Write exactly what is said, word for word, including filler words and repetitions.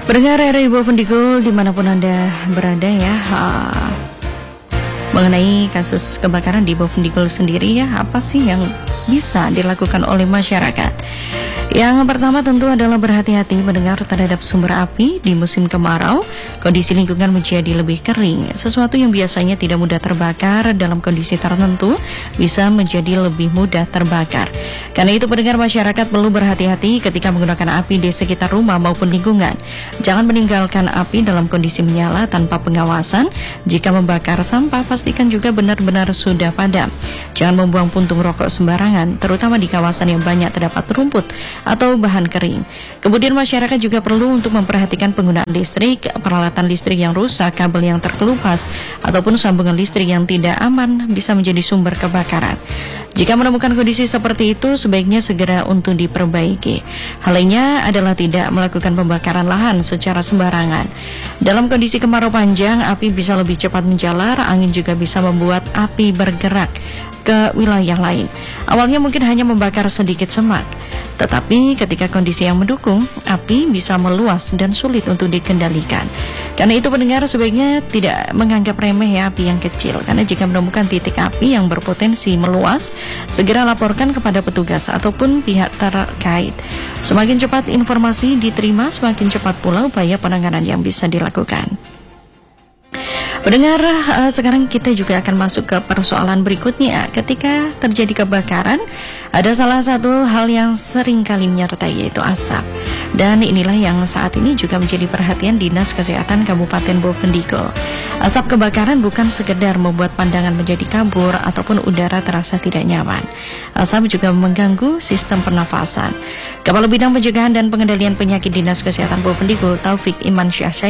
Pendengar R R I Bovendigul dimanapun Anda berada ya, uh, mengenai kasus kebakaran di Bovendigul sendiri ya, apa sih yang bisa dilakukan oleh masyarakat? Yang pertama tentu adalah berhati-hati mendengar terhadap sumber api di musim kemarau. Kondisi lingkungan menjadi lebih kering. Sesuatu yang biasanya tidak mudah terbakar dalam kondisi tertentu bisa menjadi lebih mudah terbakar. Karena itu pendengar, masyarakat perlu berhati-hati ketika menggunakan api di sekitar rumah maupun lingkungan. Jangan meninggalkan api dalam kondisi menyala tanpa pengawasan. Jika membakar sampah, pastikan juga benar-benar sudah padam. Jangan membuang puntung rokok sembarangan, terutama di kawasan yang banyak terdapat rumput atau bahan kering. Kemudian masyarakat juga perlu untuk memperhatikan penggunaan listrik, peralatan listrik yang rusak, kabel yang terkelupas, ataupun sambungan listrik yang tidak aman bisa menjadi sumber kebakaran. Jika menemukan kondisi seperti itu, sebaiknya segera untuk diperbaiki. Hal lainnya adalah tidak melakukan pembakaran lahan secara sembarangan. Dalam kondisi kemarau panjang, api bisa lebih cepat menjalar, angin juga bisa membuat api bergerak ke wilayah lain. Awalnya mungkin hanya membakar sedikit semak, tetapi ketika kondisi yang mendukung, api bisa meluas dan sulit untuk dikendalikan. Karena itu pendengar, sebaiknya tidak menganggap remeh ya api yang kecil. Karena jika menemukan titik api yang berpotensi meluas, segera laporkan kepada petugas ataupun pihak terkait. Semakin cepat informasi diterima, semakin cepat pula upaya penanganan yang bisa dilakukan. Pendengar, uh, sekarang kita juga akan masuk ke persoalan berikutnya. Ketika terjadi kebakaran, ada salah satu hal yang sering kali menyertai, yaitu asap. Dan inilah yang saat ini juga menjadi perhatian Dinas Kesehatan Kabupaten Bovendigul. Asap kebakaran bukan sekedar membuat pandangan menjadi kabur ataupun udara terasa tidak nyaman. Asap juga mengganggu sistem pernafasan. Kepala Bidang Pencegahan dan Pengendalian Penyakit Dinas Kesehatan Bovendigul, Taufik Iman Syah